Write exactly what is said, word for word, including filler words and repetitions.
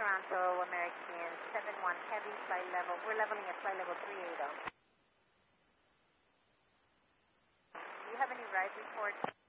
Toronto, American seven one Heavy, flight level, we're leveling at flight level three eighty. Do you have any ride reports?